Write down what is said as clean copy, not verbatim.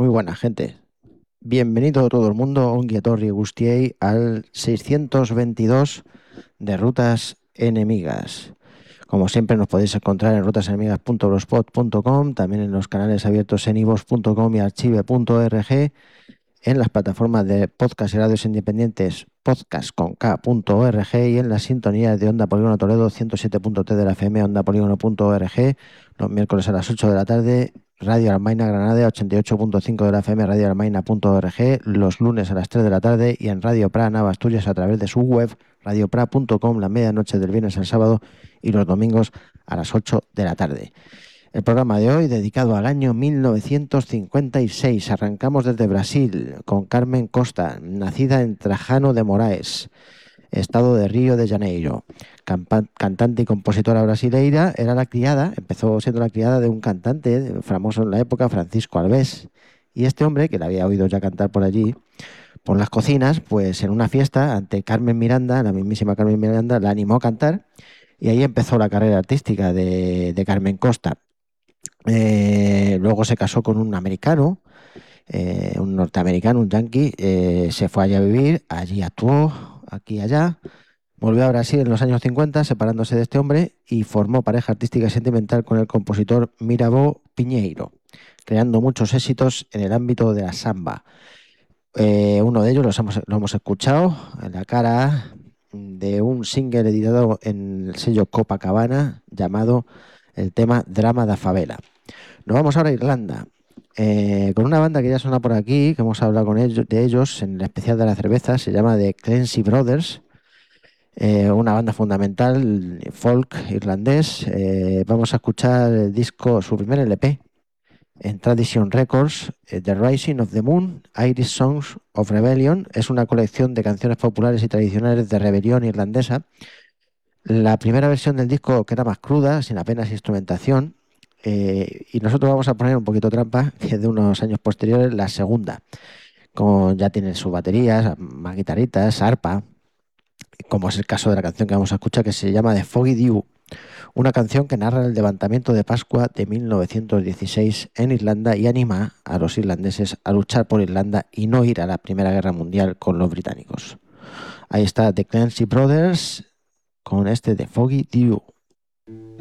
Muy buena gente. Bienvenido todo el mundo, ongi etorri guztiei, al 622 de Rutas Enemigas. Como siempre nos podéis encontrar en rutasenemigas.blogspot.com, también en los canales abiertos en ivos.com y archive.org, en las plataformas de podcast y radios independientes podcast.k.org y en las sintonías de Onda Polígono Toledo 107.t de la FM, ondapolígono.org, los miércoles a las 8 de la tarde, Radio Almaina Granada 88.5 de la FM, radioalmaina.org, los lunes a las 3 de la tarde y en Radio Pra Nava Asturias a través de su web radiopra.com la medianoche del viernes al sábado y los domingos a las 8 de la tarde. El programa de hoy dedicado al año 1956. Arrancamos desde Brasil con Carmen Costa, nacida en Trajano de Moraes, estado de Río de Janeiro. Cantante y compositora brasileira, empezó siendo la criada de un cantante famoso en la época, Francisco Alves. Y este hombre, que la había oído ya cantar por allí, por las cocinas, pues en una fiesta ante Carmen Miranda, la mismísima Carmen Miranda, la animó a cantar y ahí empezó la carrera artística de Carmen Costa. Luego se casó con un americano, un norteamericano, un yanqui, se fue allá a vivir, allí actuó, aquí y allá, volvió a Brasil en los años 50, separándose de este hombre y formó pareja artística y sentimental con el compositor Mirabó Pinheiro, creando muchos éxitos en el ámbito de la samba. Uno de ellos lo hemos escuchado en la cara A de un single editado en el sello Copacabana llamado el tema Drama da Favela. Nos vamos ahora a Irlanda, con una banda que ya suena por aquí, que hemos hablado de ellos en el especial de la cerveza, se llama The Clancy Brothers, una banda fundamental, folk irlandés. Vamos a escuchar el disco, su primer LP, en Tradition Records, The Rising of the Moon, Irish Songs of Rebellion. Es una colección de canciones populares y tradicionales de rebelión irlandesa. La primera versión del disco, que era más cruda, sin apenas instrumentación, y nosotros vamos a poner un poquito trampa, que es de unos años posteriores, la segunda, ya tiene sus baterías, más guitarritas, arpa, como es el caso de la canción que vamos a escuchar, que se llama The Foggy Dew, una canción que narra el levantamiento de Pascua de 1916 en Irlanda y anima a los irlandeses a luchar por Irlanda y no ir a la Primera Guerra Mundial con los británicos. Ahí está The Clancy Brothers con este The Foggy Dew.